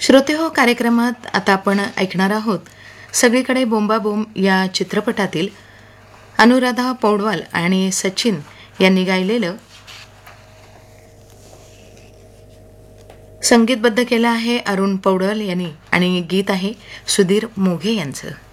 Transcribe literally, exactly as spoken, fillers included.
श्रोते हो कार्यक्रमात आता आपण ऐकणार आहोत सगळीकडे बोंबाबोंब या चित्रपटातील अनुराधा पौडवाल आणि सचिन यांनी गायलेलं संगीतबद्ध केलं आहे अरुण पौडवाल यांनी आणि गीत आहे सुधीर मोघे यांचं.